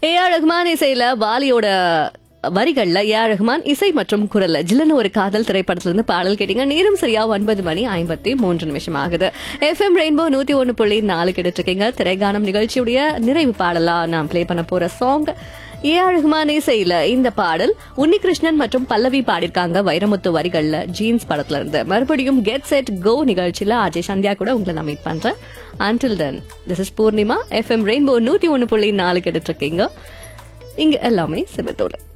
AR Rahman இசையில வாலியோட வரிகள்ல AR Rahman இசை மற்றும் குரல்ல ஜில்லுன்னு ஒரு காதல் திரைப்படத்துல இருந்து பாடல் கேட்டீங்க. நேரம் சரியா 9:53 ஆகுது. FM ரெயின்போ 101.4 கேட்டுட்டு இருக்கீங்க. திரைகானம் நிகழ்ச்சியுடைய நிறைவு பாடலா நான் பிளே பண்ண போற சாங் ஏஆர் ரஹ்மான் இசையில இந்த பாடல் உன்னிகிருஷ்ணன் மற்றும் பல்லவி பாடிருக்காங்க. வைரமுத்து வரிகள்ல ஜீன்ஸ் படத்துல இருந்து. மறுபடியும் கெட் செட் கோ நிகழ்ச்சியில அஜய் சந்தியா கூட உங்களை நான் மீட் பண்றேன். Until then, this is Purnima. FM rainbow 101.4 கேட்டுட்டு இருக்கீங்க. இங்க எல்லாமே சிவத்தோட.